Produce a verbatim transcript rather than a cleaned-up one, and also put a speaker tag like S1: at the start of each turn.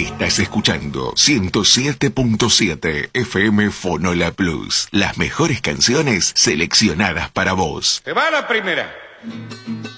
S1: Estás escuchando ciento siete punto siete F M Fonola Plus. Las mejores canciones seleccionadas para vos.
S2: ¡Te va la primera!